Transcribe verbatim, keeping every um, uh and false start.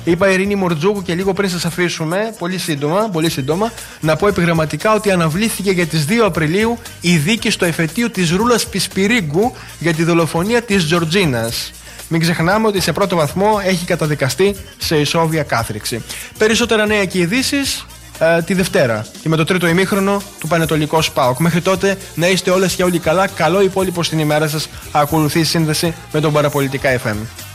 Είπα Ειρήνη Μορτζούκου και λίγο πριν σας αφήσουμε, πολύ σύντομα, πολύ σύντομα, να πω επιγραμματικά ότι αναβλήθηκε για τις δύο Απριλίου η δίκη στο εφετείο της Ρούλας Πισπυρίγκου για τη δολοφονία της Τζορτζίνας. Μην ξεχνάμε ότι σε πρώτο βαθμό έχει καταδικαστεί σε ισόβια κάθριξη. Περισσότερα νέα και ειδήσεις ε, τη Δευτέρα και με το τρίτο ημίχρονο του Πανετολικός ΠΑΟΚ. Μέχρι τότε να είστε όλες και όλοι καλά. Καλό υπόλοιπο στην ημέρα σας. Ακολουθεί η σύνδεση με τον Παραπολιτικά εφ εμ.